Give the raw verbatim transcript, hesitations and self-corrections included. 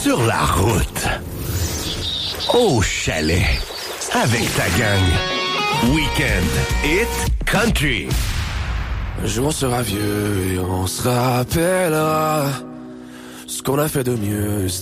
sur la route, au chalet, avec ta gang. Week-end Hit Country. Un jour on sera vieux et on se rappellera ce qu'on a fait de mieux.